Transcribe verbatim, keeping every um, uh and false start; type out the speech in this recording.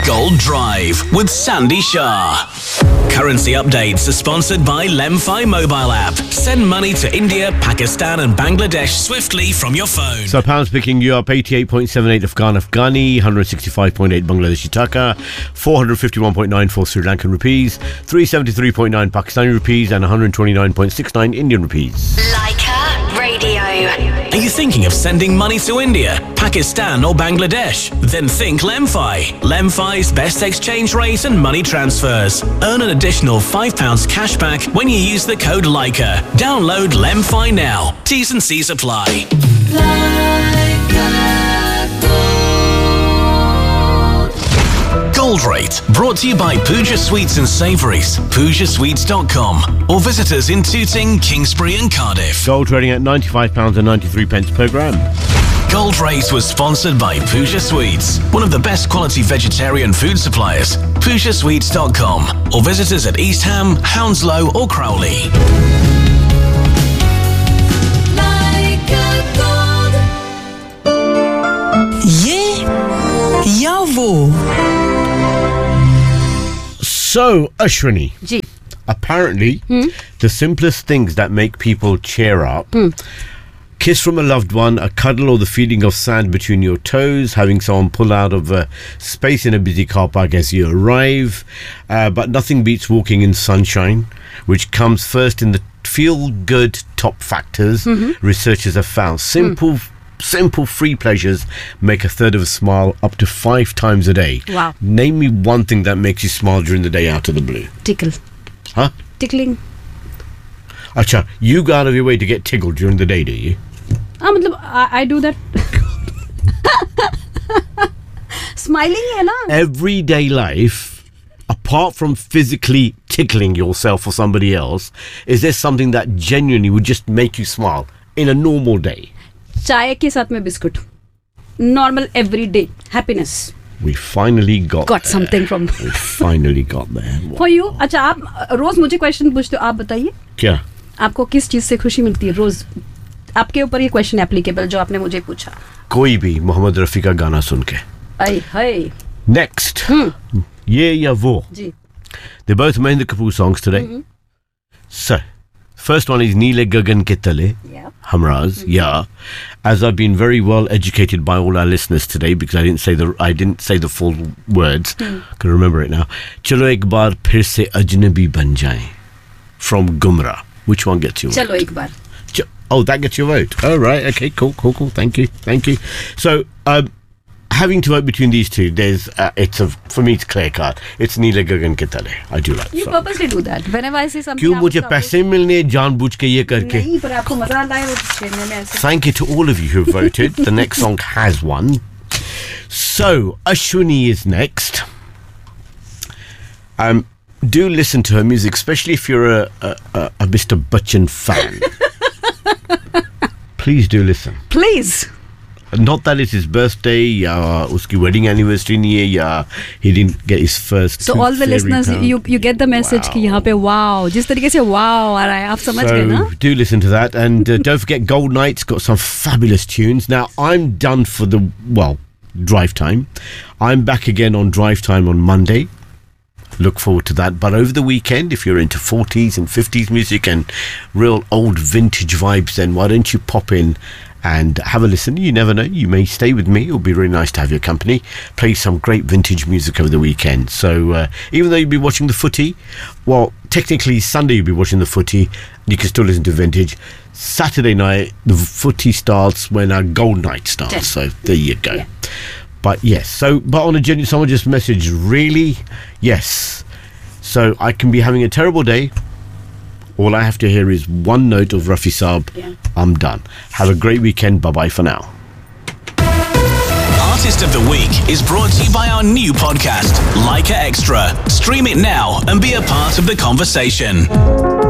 Gold Drive with Sandy Shah. Currency updates are sponsored by Lemfi mobile app. Send money to India, Pakistan and Bangladesh swiftly from your phone. So pounds picking you up eighty-eight point seven eight Afghan Afghani, one hundred sixty-five point eight Bangladeshi Taka, four hundred fifty-one point nine four Sri Lankan rupees, three hundred seventy-three point nine Pakistani rupees and one hundred twenty-nine point six nine Indian rupees. Leica Radio. Are you thinking of sending money to India, Pakistan or Bangladesh? Then think Lemfi. Lemfi's best exchange rate and money transfers. Earn an additional five pounds cash back when you use the code Leica. Download Lemfi now. T's and C's apply. Gold Rate, brought to you by Pooja Sweets and Savouries, pooja sweets dot com, or visit us in Tooting, Kingsbury and Cardiff. Gold trading at ninety-five pounds ninety-three per gram. Gold Rate was sponsored by Pooja Sweets, one of the best quality vegetarian food suppliers. pooja sweets dot com, or visit us at East Ham, Hounslow or Crowley. ये या वो. So, Ashwini. Ji. Apparently, Hmm? the simplest things that make people cheer up: Hmm. kiss from a loved one, a cuddle, or the feeling of sand between your toes, having someone pull out of a space in a busy car park as you arrive. Uh, but nothing beats walking in sunshine, which comes first in the feel-good top factors Mm-hmm. researchers have found. Simple. Hmm. Simple free pleasures make a third of a smile up to five times a day. Wow. Name me one thing that makes you smile during the day out of the blue. Tickle. Huh? Tickling. Acha, you go out of your way to get tickled during the day, do you? Ah, matlab, I, I do that. Smiling hai na. Everyday life, apart from physically tickling yourself or somebody else, is there something that genuinely would just make you smile in a normal day? चाय के साथ में biscuit. Normal everyday happiness. We finally got Got there. something from. We finally got there. For you. अच्छा आप रोज मुझे question पूछते हो, आप बताइए क्या? आपको किस चीज से खुशी मिलती है रोज? आपके ऊपर ये क्वेश्चन एप्लीकेबल जो आपने मुझे पूछा. कोई भी मोहम्मद रफी का गाना सुन के. आई हाय. Next. ये या वो. जी. They're both Mahendra Kapoor songs today. Mm-hmm. So, first one is Neele Gagan Ke Tale. Yeah. Hamraz, Mm-hmm. yeah. As I've been very well educated by all our listeners today, because I didn't say the I didn't say the full words. Mm. Can remember it now. Chalo ek baar phir se ajnabi ban jaye. From Gumrah. Which one gets your vote? चलो एक बार. Ch- Oh, that gets your vote. Oh, right. Okay, cool, cool, cool. Thank you, thank you. So, um, having to vote between these two, there's uh, it's a for me it's clear cut. It's Neele Gagan Ke Tale. I do like. You so. purposely do that. Whenever I say something. क्यों आप मुझे उसका- पैसे मिलने जानबूझ के ये करके? नहीं, पर आपको मजा आता है वो छेड़ने में ऐसे. Thank you to all of you who voted. The next song has won. So, Ashwini is next. Um, do listen to her music, especially if you're a, a, a, a Mister Bachchan fan. Please do listen. Please. Not that it's his birthday, या उसकी wedding anniversary नहीं है, या he didn't get his first. So all the listeners, you you get the message कि यहाँ पे wow, जिस तरीके से wow आ रहा है, आप समझ गए ना? So do listen to that, and uh, don't forget Gold Night's got some fabulous tunes. Now I'm done for the well drive time. I'm back again on drive time on Monday. Look forward to that. But over the weekend, if you're into forties and fifties music and real old vintage vibes, then why don't you pop in and have a listen? You never know, you may stay with me. It'll be really nice to have your company. Play some great vintage music over the weekend. So uh, even though you'll be watching the footy, well, technically Sunday you'll be watching the footy, you can still listen to vintage. Saturday night the footy starts when our Gold Night starts. Yeah. So there you go. Yeah. But yes, so but on a genuine, someone just messaged, really? Yes. So I can be having a terrible day. All I have to hear is one note of Rafi Saab. Yeah. I'm done. Have a great weekend. Bye-bye for now. Artist of the Week is brought to you by our new podcast, Leica Extra. Stream it now and be a part of the conversation.